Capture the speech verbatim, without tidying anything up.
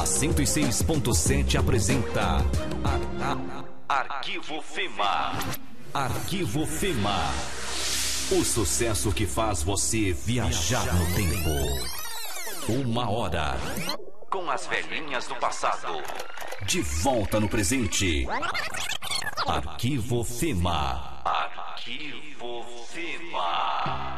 A cento e seis ponto sete apresenta Ar- Ar- Arquivo Fema. Arquivo Fema. O sucesso que faz você viajar no tempo. Uma hora com as velhinhas do passado. De volta no presente. Arquivo Fema. Arquivo Fema.